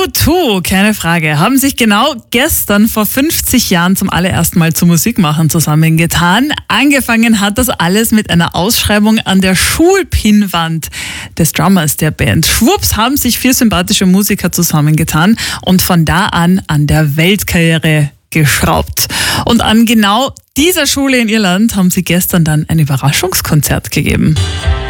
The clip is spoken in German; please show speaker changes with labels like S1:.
S1: U2, keine Frage, haben sich genau gestern vor 50 Jahren zum allerersten Mal zum Musikmachen zusammengetan. Angefangen hat das alles mit einer Ausschreibung an der Schulpinnwand des Drummers der Band. Schwupps haben sich 4 sympathische Musiker zusammengetan und von da an der Weltkarriere geschraubt. Und an genau dieser Schule in Irland haben sie gestern dann ein Überraschungskonzert gegeben.